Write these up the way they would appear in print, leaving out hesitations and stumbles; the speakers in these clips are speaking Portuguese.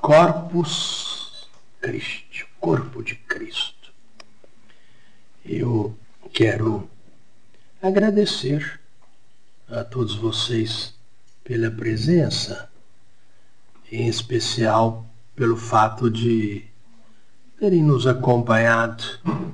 Corpus Christi, corpo de Cristo. Eu quero agradecer a todos vocês pela presença, em especial pelo fato de terem nos acompanhado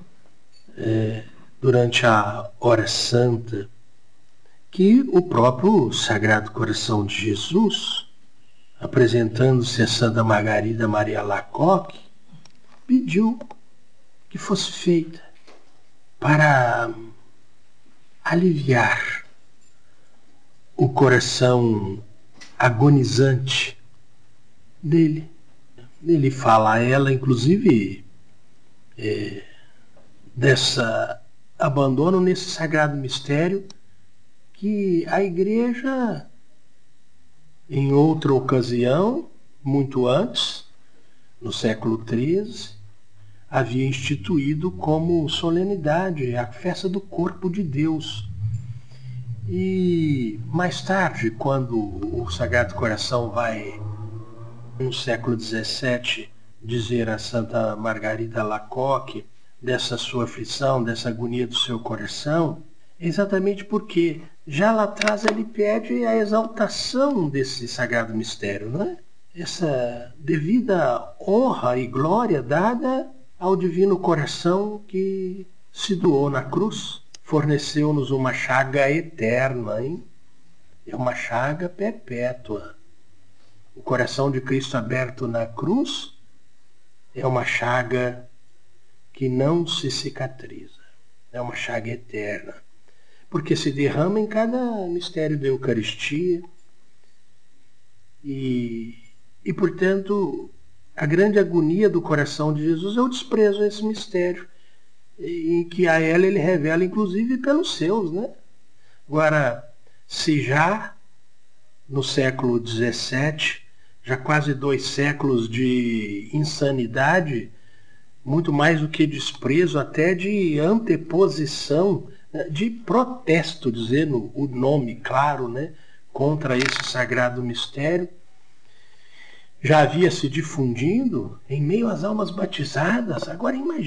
durante a Hora Santa, que o próprio Sagrado Coração de Jesus, apresentando-se a Santa Margarida Maria Alacoque, pediu que fosse feita para aliviar o coração agonizante dele. Ele fala a ela, inclusive, dessa abandono nesse sagrado mistério que a Igreja, em outra ocasião, muito antes, no século XIII, havia instituído como solenidade a festa do corpo de Deus. E mais tarde, quando o Sagrado Coração vai, no século XVII, dizer a Santa Margarida Alacoque dessa sua aflição, dessa agonia do seu coração, exatamente porque já lá atrás ele pede a exaltação desse sagrado mistério, não é? Essa devida honra e glória dada ao divino coração que se doou na cruz, forneceu-nos uma chaga eterna, hein? É uma chaga perpétua. O coração de Cristo aberto na cruz é uma chaga que não se cicatriza, é uma chaga eterna, porque se derrama em cada mistério da Eucaristia e portanto, a grande agonia do coração de Jesus é o desprezo a esse mistério, em que a ela ele revela, inclusive, pelos seus, né? Agora, se já no século XVII, já quase 2 séculos de insanidade, muito mais do que desprezo, até de anteposição, de protesto, dizendo o nome claro, né, contra esse sagrado mistério, já havia se difundindo em meio às almas batizadas. Agora imagine